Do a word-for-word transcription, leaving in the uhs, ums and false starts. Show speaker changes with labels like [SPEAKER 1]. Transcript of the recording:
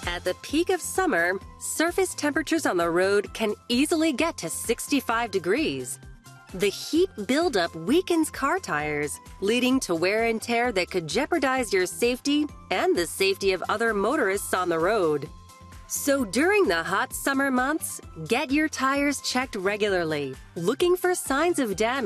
[SPEAKER 1] At the peak of summer, surface temperatures on the road can easily get to sixty-five degrees. The heat buildup weakens car tires, leading to wear and tear that could jeopardize your safety and the safety of other motorists on the road. So during the hot summer months, get your tires checked regularly, looking for signs of damage